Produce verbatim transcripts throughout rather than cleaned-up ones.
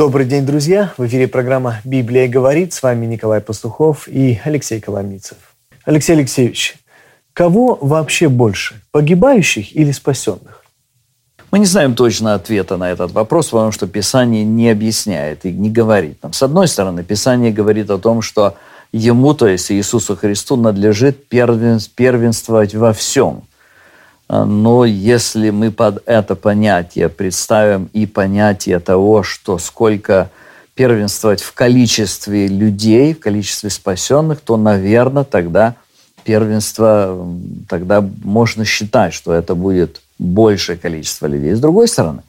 Добрый день, друзья! В эфире программа «Библия говорит». С вами Николай Пастухов и Алексей Коломийцев. Алексей Алексеевич, кого вообще больше, погибающих или спасенных? Мы не знаем точно ответа на этот вопрос, потому что Писание не объясняет и не говорит нам. С одной стороны, Писание говорит о том, что Ему, то есть Иисусу Христу, надлежит первенствовать во всем. Но если мы под это понятие представим и понятие того, что сколько первенствовать в количестве людей, в количестве спасенных, то, наверное, тогда первенство, тогда можно считать, что это будет большее количество людей. С другой стороны,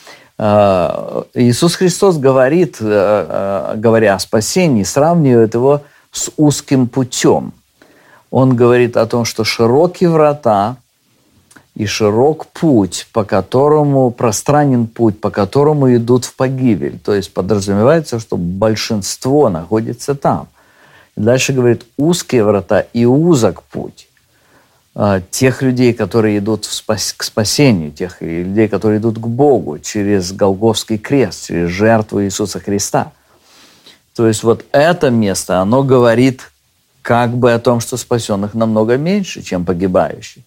Иисус Христос говорит, говоря о спасении, сравнивает его с узким путем. Он говорит о том, что широкие врата и широк путь, по которому, пространен путь, по которому идут в погибель. То есть подразумевается, что большинство находится там. И дальше говорит, узкие врата и узок путь тех людей, которые идут в спас... к спасению, тех людей, которые идут к Богу через Голгофский крест, через жертву Иисуса Христа. То есть вот это место, оно говорит как бы о том, что спасенных намного меньше, чем погибающих.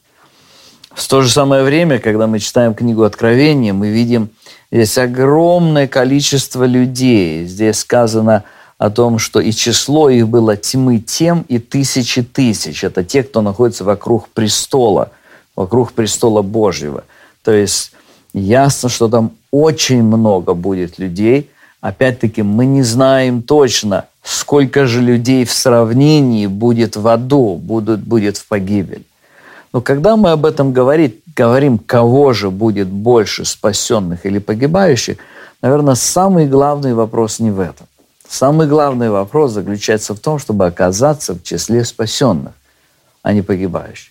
В то же самое время, когда мы читаем книгу Откровения, мы видим здесь огромное количество людей. Здесь сказано о том, что и число их было тьмы тем и тысячи тысяч. Это те, кто находится вокруг престола, вокруг престола Божьего. То есть ясно, что там очень много будет людей. Опять-таки мы не знаем точно, сколько же людей в сравнении будет в аду, будет, будет в погибель. Но когда мы об этом говорим, говорим, кого же будет больше спасенных или погибающих, наверное, самый главный вопрос не в этом. Самый главный вопрос заключается в том, чтобы оказаться в числе спасенных, а не погибающих.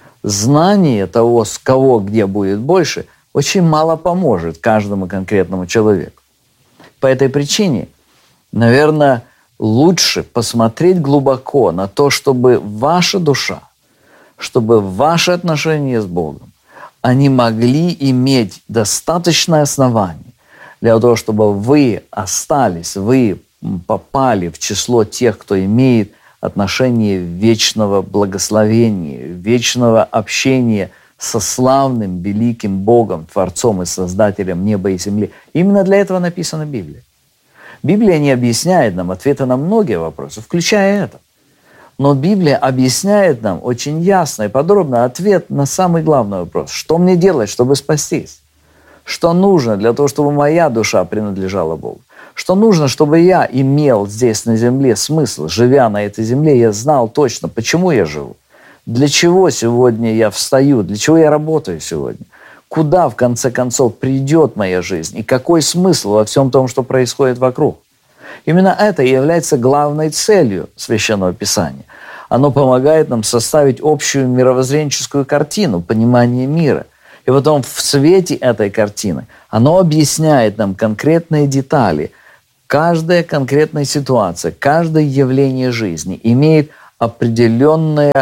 Знание того, с кого где будет больше, очень мало поможет каждому конкретному человеку. По этой причине, наверное, лучше посмотреть глубоко на то, чтобы ваша душа, чтобы ваши отношения с Богом, они могли иметь достаточное основание для того, чтобы вы остались, вы попали в число тех, кто имеет отношение вечного благословения, вечного общения со славным, великим Богом, Творцом и Создателем неба и земли. Именно для этого написана Библия. Библия не объясняет нам ответы на многие вопросы, включая это. Но Библия объясняет нам очень ясно и подробно ответ на самый главный вопрос. Что мне делать, чтобы спастись? Что нужно для того, чтобы моя душа принадлежала Богу? Что нужно, чтобы я имел здесь на земле смысл? Живя на этой земле, я знал точно, почему я живу. Для чего сегодня я встаю? Для чего я работаю сегодня? Куда, в конце концов, придет моя жизнь? И какой смысл во всем том, что происходит вокруг? Именно это и является главной целью Священного Писания. Оно помогает нам составить общую мировоззренческую картину, понимание мира. И потом в свете этой картины оно объясняет нам конкретные детали. Каждая конкретная ситуация, каждое явление жизни имеет определенное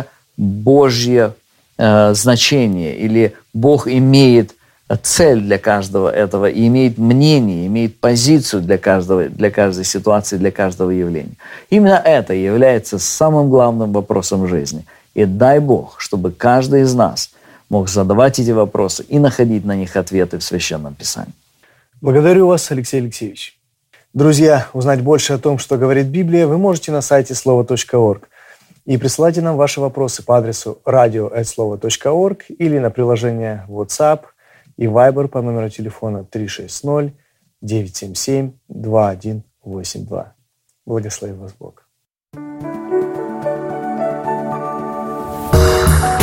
Божье э, значение, или Бог имеет цель для каждого этого, и имеет мнение, имеет позицию для каждого, для каждой ситуации, для каждого явления. Именно это является самым главным вопросом жизни. И дай Бог, чтобы каждый из нас мог задавать эти вопросы и находить на них ответы в Священном Писании. Благодарю вас, Алексей Алексеевич. Друзья, узнать больше о том, что говорит Библия, вы можете на сайте слово точка орг. И присылайте нам ваши вопросы по адресу радио эт слово точка орг или на приложение WhatsApp и Viber по номеру телефона три шесть ноль девять семь семь два один восемь два. Благослови вас Бог.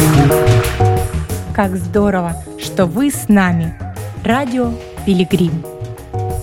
Как здорово, что вы с нами. Радио Пилигрим.